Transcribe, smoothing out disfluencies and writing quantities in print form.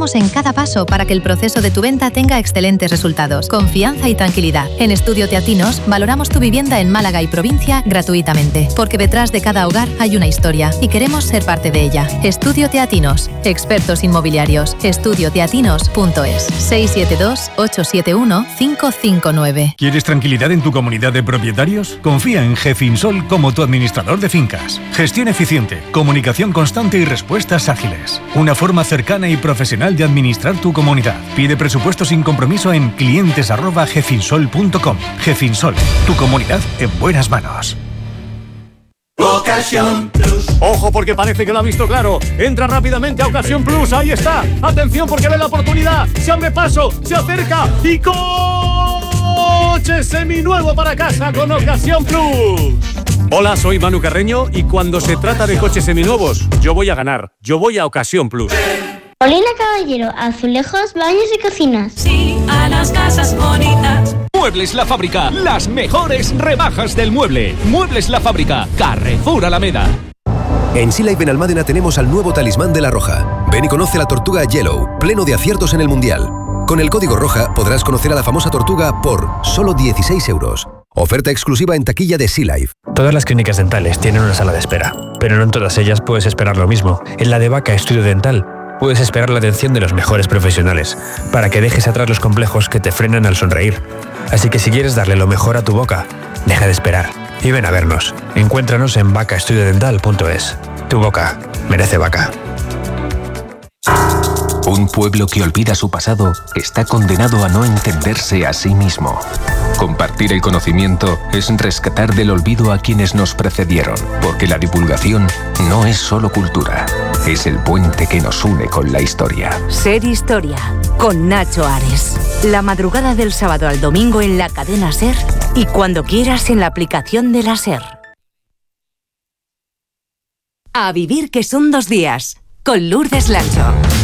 acompañamos en cada paso para que el proceso de tu venta tenga excelentes resultados, confianza y tranquilidad. En Estudio Teatinos valoramos tu vivienda en Málaga y provincia gratuitamente, porque detrás de cada hogar hay una historia y queremos ser parte de ella. Estudio Teatinos, expertos inmobiliarios. Estudioteatinos.es 672-871-559. ¿Quieres tranquilidad en tu comunidad de propietarios? Confía en GEFINSOL como tu administrador de fincas. Gestión eficiente, comunicación constante y respuestas ágiles. Una forma cercana y profesional de administrar tu comunidad. Pide presupuesto sin compromiso en clientes@gefinsol.com. GEFINSOL, tu comunidad en buenas manos. Ocasión Plus. Ojo, porque parece que lo ha visto claro. Entra rápidamente a Ocasión Plus. Ahí está. Atención, porque ve la oportunidad. Se abre paso, se acerca y coche seminuevo para casa con Ocasión Plus. Hola, soy Manu Carreño y cuando se trata de coches seminuevos, yo voy a ganar. Yo voy a Ocasión Plus. Molina Caballero, azulejos, baños y cocinas. Sí, a las casas bonitas. Muebles La Fábrica, las mejores rebajas del mueble. Muebles La Fábrica, Carrefour Alameda. En Sea Life Benalmádena tenemos al nuevo talismán de la Roja. Ven y conoce la tortuga Yellow, pleno de aciertos en el Mundial. Con el código ROJA podrás conocer a la famosa tortuga por solo 16 euros. Oferta exclusiva en taquilla de Sea Life. Todas las clínicas dentales tienen una sala de espera, pero no en todas ellas puedes esperar lo mismo. En la de Vaca Estudio Dental puedes esperar la atención de los mejores profesionales, para que dejes atrás los complejos que te frenan al sonreír. Así que si quieres darle lo mejor a tu boca, deja de esperar y ven a vernos. Encuéntranos en vacaestudiodental.es. Tu boca merece Vaca. Un pueblo que olvida su pasado está condenado a no entenderse a sí mismo. Compartir el conocimiento es rescatar del olvido a quienes nos precedieron, porque la divulgación no es solo cultura, es el puente que nos une con la historia. Ser Historia, con Nacho Ares. La madrugada del sábado al domingo en la cadena SER y cuando quieras en la aplicación de la SER. A vivir que son 2 días, con Lourdes Lancho.